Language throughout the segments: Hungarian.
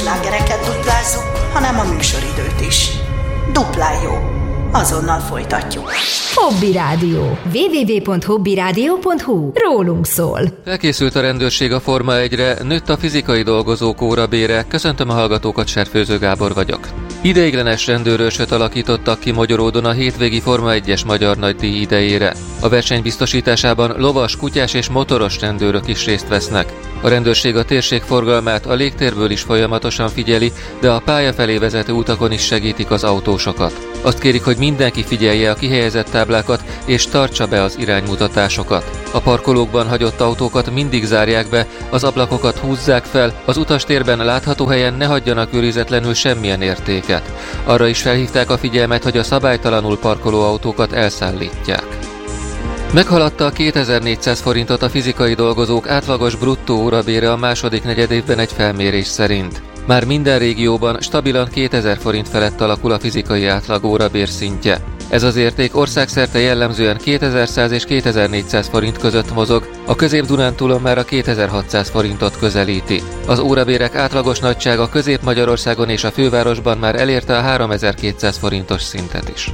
slágereket duplázzuk, hanem a műsoridőt is. Duplán jó. Azonnal folytatjuk. Hobby Rádió. www.hobbyradio.hu. Rólunk szól. Felkészült a rendőrség a Forma 1-re, nőtt a fizikai dolgozók órabére. Köszöntöm a hallgatókat, Serfőző Gábor vagyok. Ideiglenes rendőrőrsöt alakítottak ki Magyaródon a hétvégi Forma 1-es magyar nagydíj idejére. A verseny biztosításában lovas, kutyás és motoros rendőrök is részt vesznek. A rendőrség a térség forgalmát a légtérből is folyamatosan figyeli, de a pálya felé vezető utakon is segítik az autósokat. Azt kérik, hogy mindenki figyelje a kihelyezett táblákat és tartsa be az iránymutatásokat. A parkolókban hagyott autókat mindig zárják be, az ablakokat húzzák fel, az utastérben látható helyen ne hagyjanak őrizetlenül semmilyen értéket. Arra is felhívták a figyelmet, hogy a szabálytalanul parkoló autókat elszállítják. Meghaladta a 2400 forintot a fizikai dolgozók átlagos bruttó órabére a második negyedévben egy felmérés szerint. Már minden régióban stabilan 2000 forint felett alakul a fizikai átlag órabér szintje. Ez az érték országszerte jellemzően 2100 és 2400 forint között mozog, a Közép-Dunántúlon már a 2600 forintot közelíti. Az órabérek átlagos nagysága Közép-Magyarországon és a fővárosban már elérte a 3200 forintos szintet is.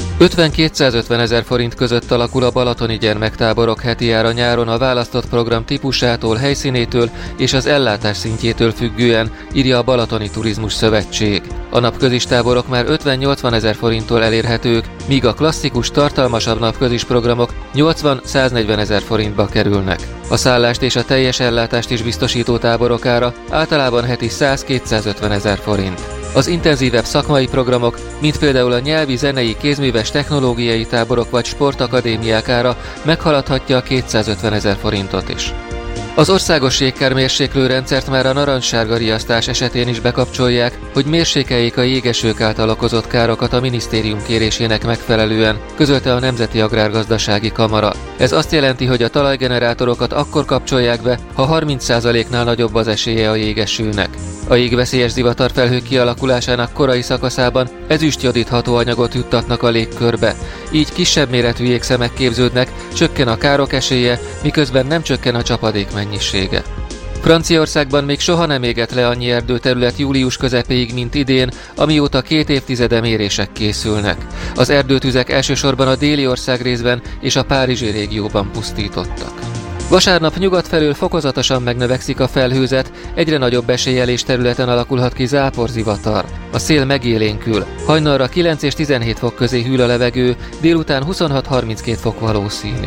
50-250 ezer forint között alakul a balatoni gyermektáborok heti ára nyáron a választott program típusától, helyszínétől és az ellátás szintjétől függően, írja a Balatoni Turizmus Szövetség. A napközis táborok már 50-80 ezer forinttól elérhetők, míg a klasszikus, tartalmasabb napközis programok 80-140 ezer forintba kerülnek. A szállást és a teljes ellátást is biztosító táborok ára általában heti 100-250 ezer forint. Az intenzívebb szakmai programok, mint például a nyelvi, zenei, kézműves, technológiai táborok vagy sportakadémiák ára meghaladhatja a 250 ezer forintot is. Az országos jégkármérséklő rendszert már a narancssárga riasztás esetén is bekapcsolják, hogy mérsékeljék a jégesők által okozott károkat a minisztérium kérésének megfelelően, közölte a Nemzeti Agrárgazdasági Kamara. Ez azt jelenti, hogy a talajgenerátorokat akkor kapcsolják be, ha 30%-nál nagyobb az esélye a jégesőnek. A jégveszélyes zivatarfelhők kialakulásának korai szakaszában ezüstjodid hatóanyagot juttatnak a légkörbe. Így kisebb méretű jégszemek képződnek, csökken a károk esélye, miközben nem csökken a csapadék mennyisége. Franciaországban még soha nem égett le annyi erdőterület július közepéig, mint idén, amióta 2 évtizede mérések készülnek. Az erdőtüzek elsősorban a déli országrészben és a párizsi régióban pusztítottak. Vasárnap nyugat felől fokozatosan megnövekszik a felhőzet, egyre nagyobb eséllyel és területen alakulhat ki záporzivatar. A szél megélénkül, hajnalra 9 és 17 fok közé hűl a levegő, délután 26-32 fok valószínű.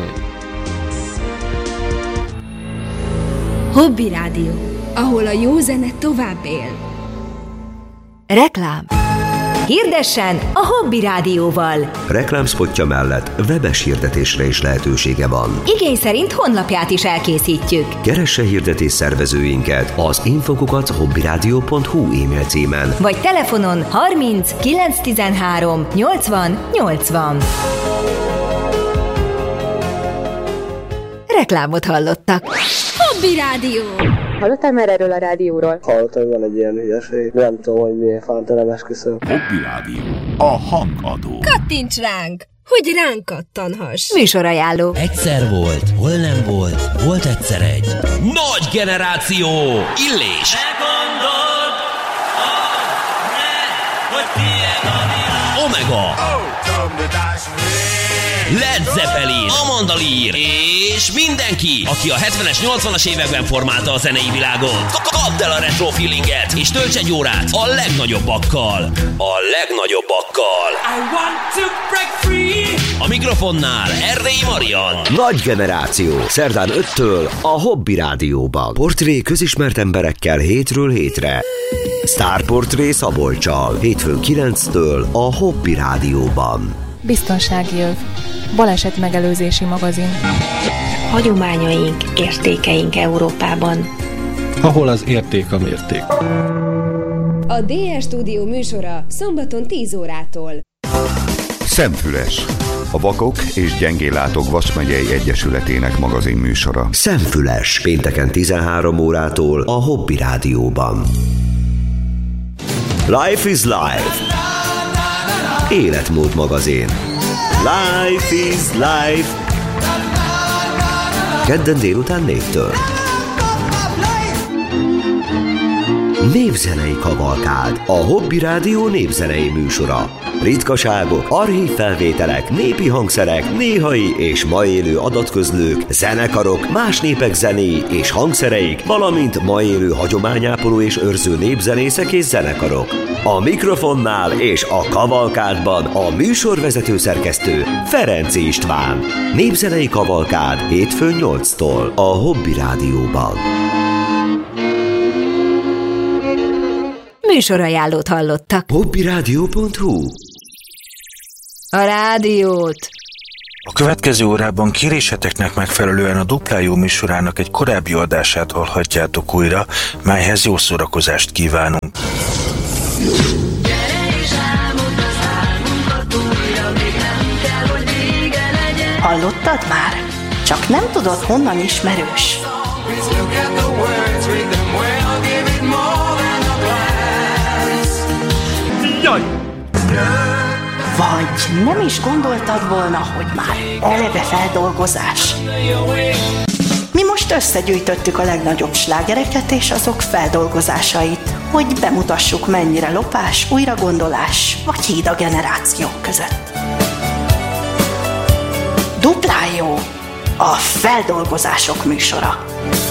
Hobby Rádió, ahol a jó zene tovább él. Reklám. Hirdessen a Hobby Rádióval. Reklámszpotja mellett webes hirdetésre is lehetősége van. Igény szerint honlapját is elkészítjük. Keresse hirdetés szervezőinket az info@hobbyradio.hu e-mail címen. Vagy telefonon 30 913 80 80. Reklámot hallottak. Hobby Rádió. Hallottál már erről a rádióról? Hallottam, hogy van egy ilyen hülyeség. Nem tudom, hogy miért fánt, nem esküszöm. Hobby Rádió. A hangadó. Kattints ránk, hogy ránk kattanhass. Műsorajánló. Egyszer volt, hol nem volt, volt egyszer egy nagy generáció. Illés. Ne gondold, hogy tiéd a világ. Omega. Led Zeppelin, Amanda Lear és mindenki, aki a 70-es, 80-as években formálta a zenei világot. Kapd el a retro feelinget, és tölts egy órát a legnagyobbakkal. A legnagyobbakkal. I want to break free. A mikrofonnál Erdélyi Marian. Nagy generáció. Szerdán 5-től a Hobby Rádióban. Portré közismert emberekkel hétről hétre. Sztárportré Szabolccsal. Hétfőn 9-től a Hobby Rádióban. Biztonsági öv. Baleset megelőzési magazin. Hagyományaink, értékeink Európában. Ahol az érték a mérték. A DR Stúdió műsora szombaton 10 órától. Szemfüles. A Vakok és Gyengéllátók Vas megyei Egyesületének magazin műsora. Szemfüles. Pénteken 13 órától a Hobby Rádióban. Life is Life. Életmód magazin. Life is Life. Kedden délután 4-től. Népzenei kavalkád, a Hobby Rádió népzenei műsora. Ritkaságok, archív felvételek, népi hangszerek, néhai és ma élő adatközlők, zenekarok, más népek zenéi és hangszereik, valamint ma élő hagyományápoló és őrző népzenészek és zenekarok. A mikrofonnál és a kavalkádban a műsorvezető szerkesztő Ferenc István. Népzenei kavalkád hétfőn 8-tól a Hobby Rádióban. Műsorajánlót hallottak. hobbyradio.hu. A rádiót. A következő órában kéréseteknek megfelelően a Dupla Jó műsorának egy korábbi adását hallhatjátok újra, melyhez jó szórakozást kívánunk. Hallottad már? Csak nem tudod, honnan ismerős. Jaj! Vagy nem is gondoltad volna, hogy már eleve feldolgozás. Mi most összegyűjtöttük a legnagyobb slágereket és azok feldolgozásait, hogy bemutassuk, mennyire lopás, újragondolás vagy híd a generációk között. Dupla Jó, a feldolgozások műsora.